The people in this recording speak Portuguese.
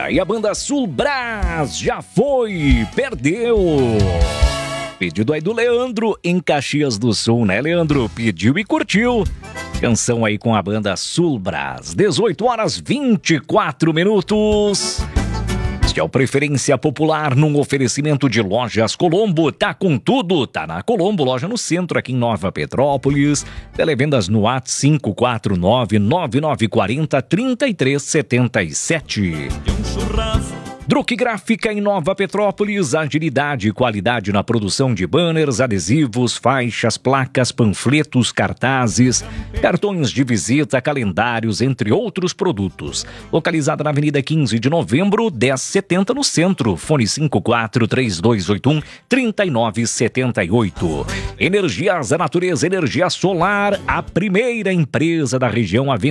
E a banda Sul Brás já foi, perdeu. Pedido aí do Leandro em Caxias do Sul, né, Leandro? Pediu e curtiu. Canção aí com a banda Sul Brás. 18h24. Este é o Preferência Popular num oferecimento de Lojas Colombo. Tá com tudo, tá na Colombo, loja no centro aqui em Nova Petrópolis. Televendas no WhatsApp 549-9940-3377. Druck Gráfica em Nova Petrópolis, agilidade e qualidade na produção de banners, adesivos, faixas, placas, panfletos, cartazes, cartões de visita, calendários, entre outros produtos. Localizada na Avenida 15 de Novembro, 1070 no centro. Fone 54-3281-3978. Energias da Natureza, energia solar, a primeira empresa da região a vender